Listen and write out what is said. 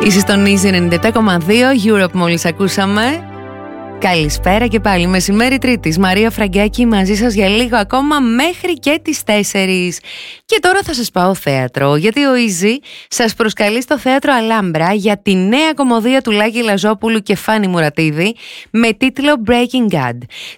Είσαι στον Easy 97,2 Europe μόλις ακούσαμε. Καλησπέρα και πάλι, μεσημέρι Τρίτης. Μαρία Φραγκάκη μαζί σας για λίγο ακόμα μέχρι και τις 4. Και τώρα θα σας πάω θέατρο, γιατί ο Easy σας προσκαλεί στο θέατρο Αλάμπρα για τη νέα κομμωδία του Λάκη Λαζόπουλου και Φάνη Μουρατίδη με τίτλο Breaking God.